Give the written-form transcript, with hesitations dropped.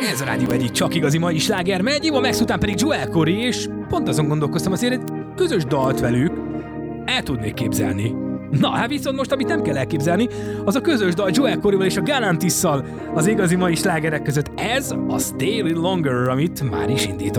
Ez a Rádió egyik csak igazi mai sláger megy, Eva Max után pedig Joel Corey, és pont azon gondolkoztam, azért egy közös dalt velük el tudnék képzelni. Na, hát viszont most, amit nem kell elképzelni, az a közös dal Joel Coreyval és a Galantisszal az igazi mai slágerek között. Ez a Stay a Little Longer, amit már is indított.